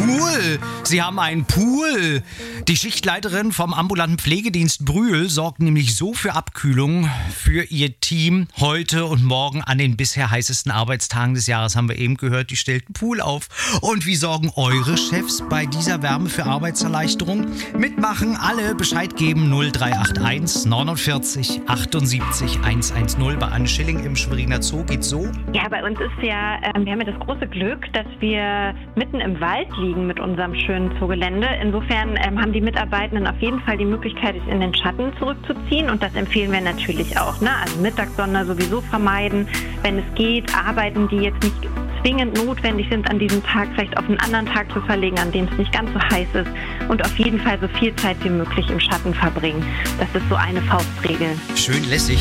Pool. Sie haben einen Pool. Die Schichtleiterin vom ambulanten Pflegedienst Brühl sorgt nämlich so für Abkühlung für ihr Team heute und morgen an den bisher heißesten Arbeitstagen des Jahres. Haben wir eben gehört, die stellt einen Pool auf. Und wie sorgen eure Chefs bei dieser Wärme für Arbeitserleichterung? Mitmachen, alle Bescheid geben 0381 49 78 110. Bei Anne Schilling im Schweriner Zoo geht's so. Ja, bei uns ist ja, wir haben ja das große Glück, dass wir mitten im Wald liegen mit unserem schönen Zoogelände. Insofern haben die Mitarbeitenden auf jeden Fall die Möglichkeit, sich in den Schatten zurückzuziehen und das empfehlen wir natürlich auch. Ne? Also Mittagssonne sowieso vermeiden. Wenn es geht, arbeiten die jetzt nicht zwingend notwendig sind, an diesem Tag vielleicht auf einen anderen Tag zu verlegen, an dem es nicht ganz so heiß ist und auf jeden Fall so viel Zeit wie möglich im Schatten verbringen. Das ist so eine Faustregel. Schön lässig.